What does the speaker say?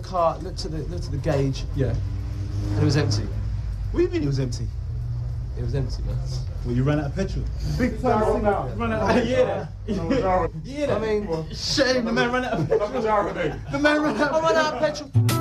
car, looked at the gauge, Yeah. and it was empty. What do you mean it was empty? It was empty, man. Well, you ran out of petrol. Big time now. Run out of yeah. Yeah. I mean, Shame, the man ran out of petrol. That's what I would do. The man ran out I of ran out of petrol.